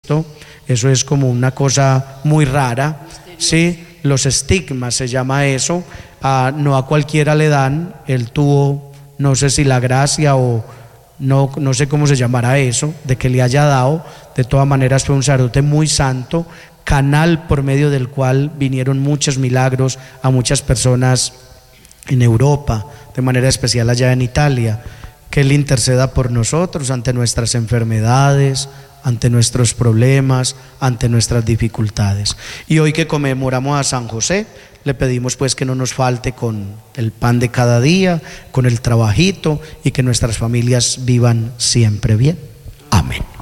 Cristo. Eso es como una cosa muy rara, ¿sí? Los estigmas se llama eso. No a cualquiera le dan. Él tuvo, no sé si la gracia o no sé cómo se llamará eso, de que le haya dado. De todas maneras fue un sacerdote muy santo, canal por medio del cual vinieron muchos milagros a muchas personas en Europa, de manera especial allá en Italia. Que Él interceda por nosotros ante nuestras enfermedades, ante nuestros problemas, ante nuestras dificultades. Y hoy que conmemoramos a San José, le pedimos pues que no nos falte con el pan de cada día, con el trabajito, y que nuestras familias vivan siempre bien. Amén.